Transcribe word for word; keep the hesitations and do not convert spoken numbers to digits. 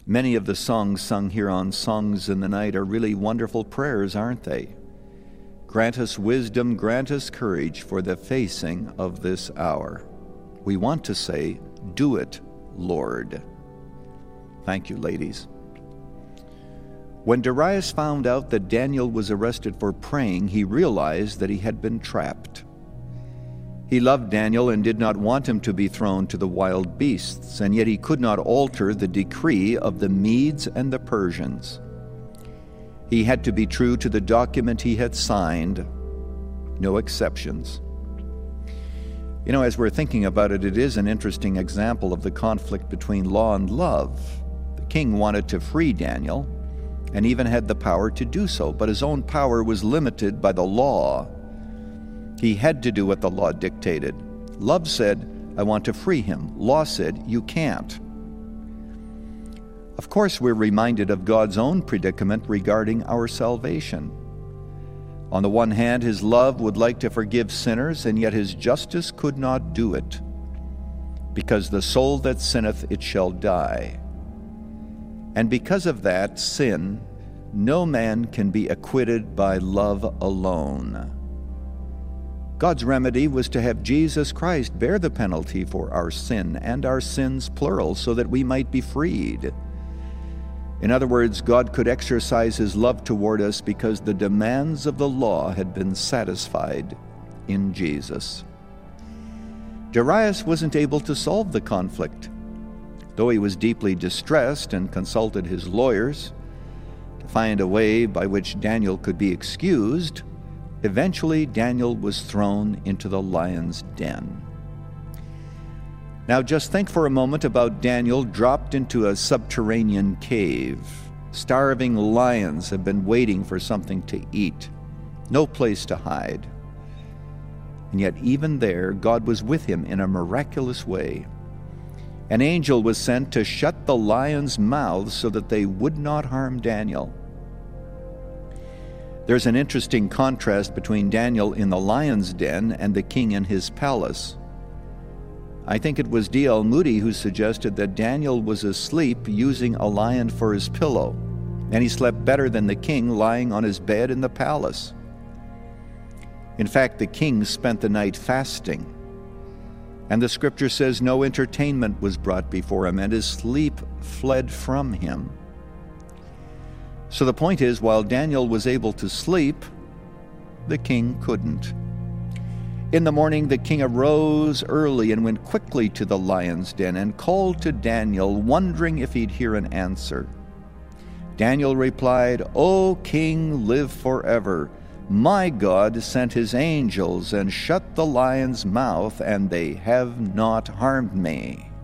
Many of the songs sung here on Songs in the Night are really wonderful prayers, aren't they? Grant us wisdom, grant us courage for the facing of this hour. We want to say, do it, Lord. Thank you, ladies. When Darius found out that Daniel was arrested for praying, he realized that he had been trapped. He loved Daniel and did not want him to be thrown to the wild beasts, and yet he could not alter the decree of the Medes and the Persians. He had to be true to the document he had signed, no exceptions. You know, as we're thinking about it, it is an interesting example of the conflict between law and love. The king wanted to free Daniel, and even had the power to do so, but his own power was limited by the law. He had to do what the law dictated. Love said, I want to free him. Law said, you can't. Of course, we're reminded of God's own predicament regarding our salvation. On the one hand, his love would like to forgive sinners, and yet his justice could not do it, because the soul that sinneth, it shall die. And because of that sin, no man can be acquitted by love alone. God's remedy was to have Jesus Christ bear the penalty for our sin, and our sins plural, so that we might be freed. In other words, God could exercise his love toward us because the demands of the law had been satisfied in Jesus. Darius wasn't able to solve the conflict. Though he was deeply distressed and consulted his lawyers to find a way by which Daniel could be excused, eventually Daniel was thrown into the lion's den. Now just think for a moment about Daniel dropped into a subterranean cave. Starving lions have been waiting for something to eat, no place to hide. And yet even there, God was with him in a miraculous way. An angel was sent to shut the lions' mouths so that they would not harm Daniel. There's an interesting contrast between Daniel in the lion's den and the king in his palace. I think it was D L Moody who suggested that Daniel was asleep using a lion for his pillow, and he slept better than the king lying on his bed in the palace. In fact, the king spent the night fasting, and the scripture says no entertainment was brought before him, and his sleep fled from him. So the point is, while Daniel was able to sleep, the king couldn't. In the morning, the king arose early and went quickly to the lion's den and called to Daniel, wondering if he'd hear an answer. Daniel replied, O king, live forever. My God sent his angels and shut the lion's mouth, and they have not harmed me.